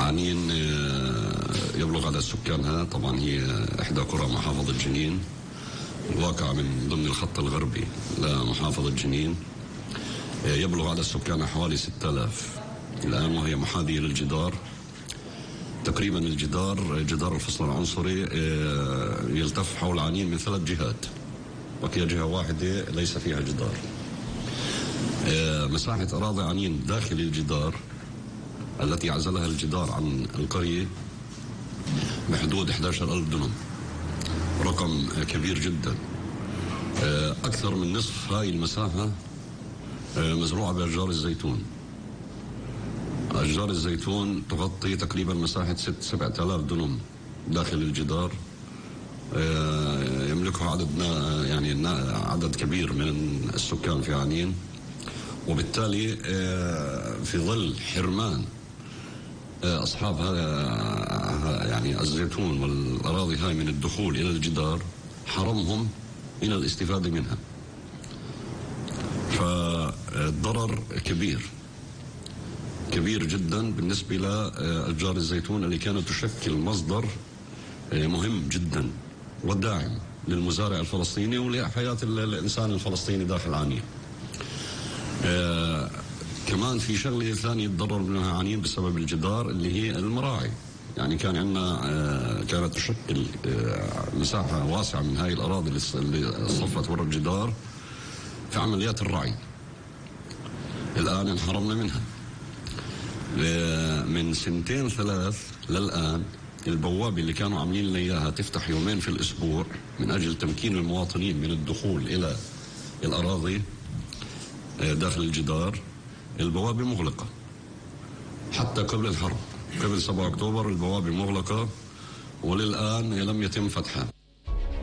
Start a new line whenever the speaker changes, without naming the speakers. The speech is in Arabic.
عنين يبلغ عدد سكانها، طبعا هي إحدى قرى محافظة جنين، الواقع من ضمن الخط الغربي لمحافظة جنين. يبلغ عدد سكانها حوالي 6000 الآن، وهي محاذية للجدار. تقريبا الجدار، جدار الفصل العنصري، يلتف حول عنين من 3 جهات، وهي جهة واحدة ليس فيها جدار. مساحة أراضي عنين داخل الجدار التي عزلها الجدار عن القرية بحدود 11,000 دنم، رقم كبير جدا. أكثر من نصف هاي المساحة مزروعة بأشجار الزيتون. أشجار الزيتون تغطي تقريبا مساحة 7,000 دنم داخل الجدار، يملكها عدد كبير من السكان في عنين، وبالتالي في ظل حرمان أصحاب هذا الزيتون والأراضي هاي من الدخول إلى الجدار، حرمهم من الاستفادة منها. فالضرر كبير جدا بالنسبة لأشجار الزيتون اللي كانت تشكل مصدر مهم جدا وداعم للمزارع الفلسطيني ولحياة الإنسان الفلسطيني داخل عنين. كمان في شغلة ثانية تضرر منها عنين بسبب الجدار، اللي هي المراعي. يعني كان عندنا كانت تشكل مساحة واسعة من هاي الأراضي اللي صفت وراء الجدار في عمليات الرعي. الآن انحرمنا منها. من 2-3 للآن البوابة اللي كانوا عاملين لنا إياها تفتح يومين في الأسبوع من أجل تمكين المواطنين من الدخول إلى الأراضي داخل الجدار، البوابة مغلقة حتى قبل الحرب، قبل 7 أكتوبر البوابة مغلقة، وللآن لم يتم فتحها.